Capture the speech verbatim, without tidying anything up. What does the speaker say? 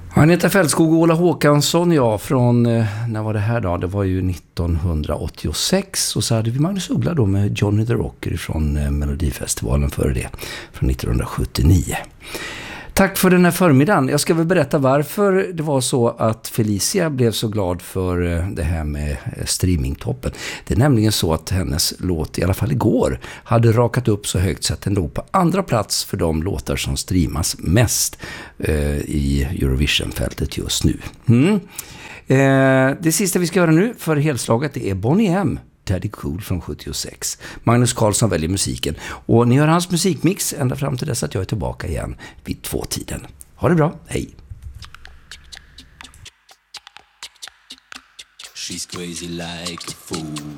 Anita Fältskog och Ola Håkansson, ja, från, när var det här då? Det var ju nittonhundraåttiosex, och så hade vi Magnus Uggla då med Johnny the Rocker från Melodifestivalen före det, från nittonhundrasjuttionio. Tack för den här förmiddagen. Jag ska väl berätta varför det var så att Felicia blev så glad för det här med streamingtoppen. Det är nämligen så att hennes låt, i alla fall igår, hade rakat upp så högt så att den låg på andra plats för de låtar som streamas mest eh, i Eurovision-fältet just nu. Mm. Eh, det sista vi ska göra nu för helslaget är Bonnie M. Daddy Cool från sjuttiosex. Magnus Carlsson väljer musiken. Och ni hör hans musikmix ända fram till dess att jag är tillbaka igen vid tvåtiden. Ha det bra, hej! She's crazy like a fool.